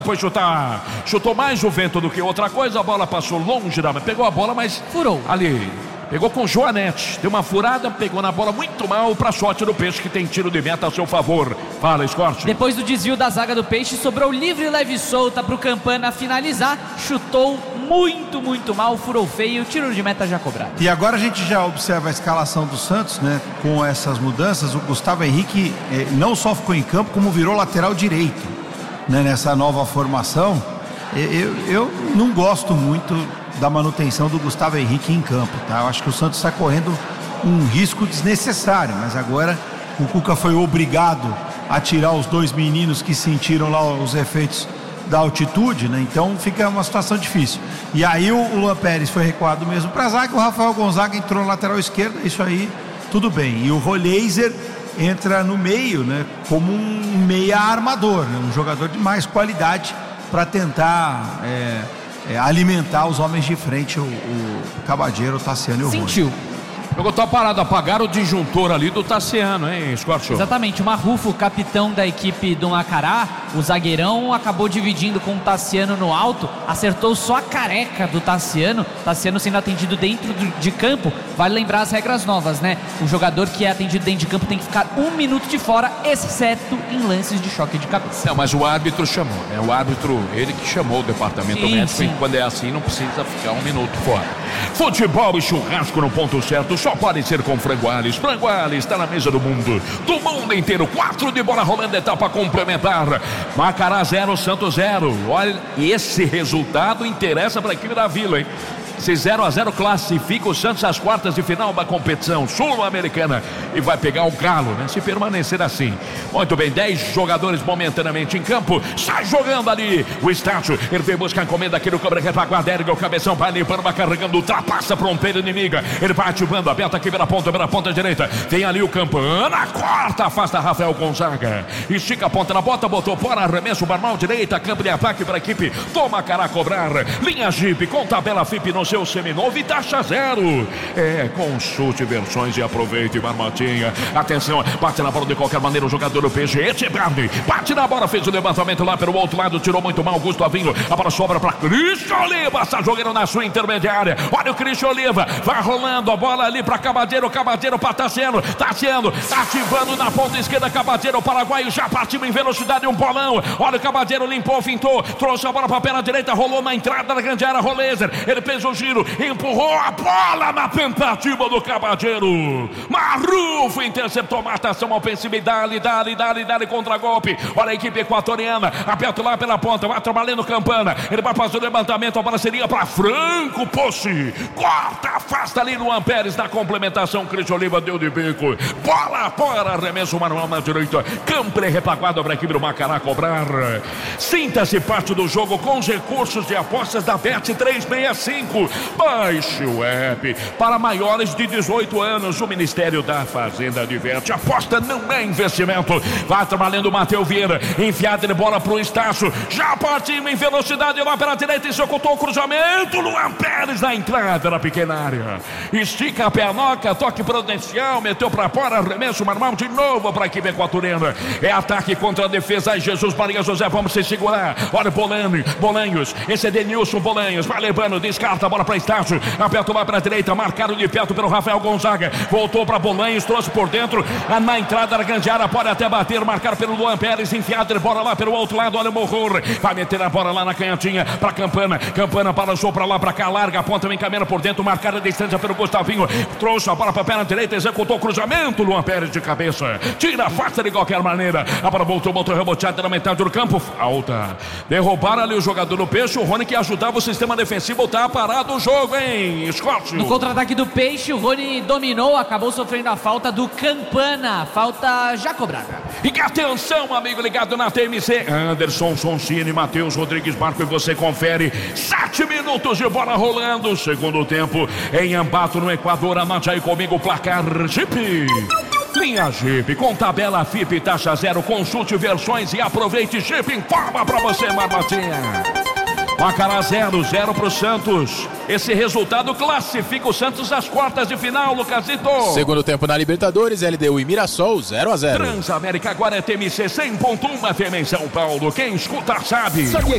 Foi chutar, chutou mais o vento do que outra coisa, a bola passou longe da... Pegou a bola, mas... Furou. Ali, pegou com Joanete, deu uma furada, pegou na bola muito mal, pra sorte do Peixe, que tem tiro de meta a seu favor. Fala, Scott. Depois do desvio da zaga do Peixe, sobrou livre, leve e solta pro Campana finalizar, chutou muito mal, furou feio, tiro de meta já cobrado. E agora a gente já observa a escalação do Santos, né? Com essas mudanças, o Gustavo Henrique não só ficou em campo, como virou lateral direito, né, nessa nova formação. Eu não gosto muito da manutenção do Gustavo Henrique em campo, tá? Eu acho que o Santos está correndo um risco desnecessário, mas agora o Cuca foi obrigado a tirar os dois meninos que sentiram lá os efeitos da altitude, né? Então fica uma situação difícil. E aí o Luan Pérez foi recuado mesmo para a zaga, o Rafael Gonzaga entrou na lateral esquerda, isso aí tudo bem. E o Roleiser entra no meio, né, como um meia armador, né, um jogador de mais qualidade para tentar alimentar os homens de frente, o Cabadeiro, o Tassiano e o Rony. Sentiu. Jogou tua parada, apagaram o disjuntor ali do Tassiano, hein, Scott? Exatamente, o Marrufo, capitão da equipe do Macará, o zagueirão, acabou dividindo com o Tassiano no alto, acertou só a careca do Tassiano sendo atendido dentro de campo. Vale lembrar as regras novas, né? O jogador que é atendido dentro de campo tem que ficar 1 minuto de fora, exceto em lances de choque de cabeça. Não, mas o árbitro chamou, né? O árbitro, ele que chamou o departamento médico, e quando é assim não precisa ficar 1 minuto fora. Futebol e churrasco no ponto certo só pode ser com Frangoales. Frangoales está na mesa do mundo inteiro. 4 de bola rolando, etapa complementar. Macará 0, Santos 0. Olha, esse resultado interessa para a equipe da Vila, hein? Esse 0-0 classifica o Santos às quartas de final da competição sul-americana e vai pegar o Galo, né? Se permanecer assim. Muito bem, 10 jogadores momentaneamente em campo. Sai jogando ali o Estácio. Ele vem buscar a encomenda aqui no cobra retaguarda. Erga o cabeção, vai limpando, vai carregando, ultrapassa fronteira inimiga. Ele vai ativando, aberta aqui pela ponta direita. Tem ali o Campana, corta, afasta Rafael Gonzaga. Estica a ponta na bota, botou fora, arremesso, barmal direita, campo de ataque para a equipe. Toma Cará cobrar. Linha Jeep com tabela FIP no seu seminovo e taxa 0. Consulte versões e aproveite, Marmotinha. Atenção, bate na bola de qualquer maneira o jogador do Peixe. Echeverri, bate na bola, fez o levantamento lá pelo outro lado, tirou muito mal o Gustavinho. A bola sobra para Cristian Oliva, está jogando na sua intermediária. Olha o Cristian Oliva, vai rolando a bola ali para Cabadeiro para Tassiano, ativando na ponta esquerda, Cabadeiro, o paraguaio já partiu em velocidade, um bolão. Olha o Cabadeiro, limpou, fintou, trouxe a bola para a perna direita, rolou na entrada da grande área, Roleiser, ele fez o giro, empurrou a bola na tentativa do Cabadeiro. Marrufo interceptou, matação ofensiva e dá-lhe contra-golpe. Olha a equipe equatoriana, aperto lá pela ponta, vai trabalhando Campana, ele vai fazer o levantamento, a bola seria para Franco Posse, corta, afasta ali Luan Pérez na complementação, Cristian Oliva deu de bico, bola fora, arremesso manual na direita, Campo repaguado para a equipe do Macará cobrar. Sinta-se parte do jogo com os recursos de apostas da Bet365. Baixe o app. Para maiores de 18 anos, o Ministério da Fazenda adverte: aposta não é investimento. Vai trabalhando o Matheus Vieira, enfiada de bola pro Estácio, já partiu em velocidade lá pela direita e se ocultou o cruzamento. Luan Pérez na entrada na pequena área, estica a pernoca, toque prudencial, meteu pra fora, arremesso manual de novo para a equipe equatoriana. É ataque contra a defesa. Ai, Jesus Maria José, vamos se segurar. Olha Bolanhos, esse é Denilson Bolanhos, vai levando, descarta a bola para Estácio, aperta lá para a direita, marcado de perto pelo Rafael Gonzaga, voltou para Bolanhos, trouxe por dentro, na entrada da grande área, pode até bater, marcado pelo Luan Pérez, enfiado de bola lá pelo outro lado, olha o Morro, vai meter a bola lá na canhotinha para Campana balançou para lá, para cá, larga a ponta, vem caminhando por dentro, marcada a distância pelo Gustavinho, trouxe a bola para a perna direita, executou o cruzamento, Luan Pérez de cabeça, tira, afasta de qualquer maneira, a bola voltou reboteada na metade do campo, falta, derrubaram ali o jogador do Peixe, o Rony que ajudava o sistema defensivo, tá parado o jogo, hein, Scott? No contra-ataque do Peixe, o Rony dominou, acabou sofrendo a falta do Campana, falta já cobrada. E que atenção, amigo ligado na TMC, Anderson Sonsini, Matheus Rodrigues Marco, e você confere, 7 minutos de bola rolando, segundo tempo, em Ambato, no Equador. Anote aí comigo o placar, Jeep. Linha Jeep, com tabela FIP, taxa 0, consulte versões e aproveite. Jeep informa pra você, Marmotinha. Macará 0-0 pro Santos. Esse resultado classifica o Santos às quartas de final, Lucasito. Segundo tempo na Libertadores, LDU e Mirassol 0-0. Transamérica agora é TMC 100.1 FM em São Paulo. Quem escuta sabe. Sabia